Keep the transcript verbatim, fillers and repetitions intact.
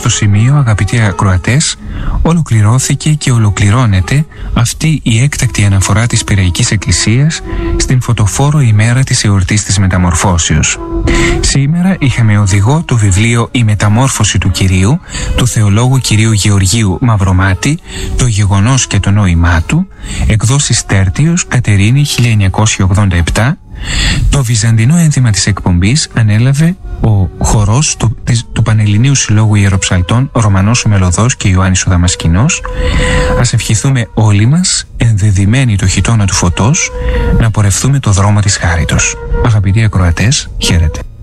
αυτό σημείο, αγαπητοί ακροατές, ολοκληρώθηκε και ολοκληρώνεται αυτή η έκτακτη αναφορά της Πειραϊκής Εκκλησίας στην φωτοφόρο ημέρα της εορτής της Μεταμορφώσεως. Σήμερα είχαμε οδηγό το βιβλίο «Η Μεταμόρφωση του Κυρίου» του θεολόγου κυρίου Γεωργίου Μαυρομάτη, το γεγονός και το νόημά του, εκδόσεις Τέρτιος, Κατερίνη, χίλια εννιακόσια ογδόντα επτά. Το βυζαντινό ένθιμα της εκπομπής ανέλαβε ο χορός του, της, του Πανελληνίου Συλλόγου Ιεροψαλτών Ρωμανός ο Μελωδός και Ιωάννης ο Δαμασκηνός. Ας ευχηθούμε όλοι μας, ενδεδειμένοι το χιτώνα του φωτός, να πορευθούμε το δρόμο της χάριτος. Αγαπητοί ακροατές, χαίρετε.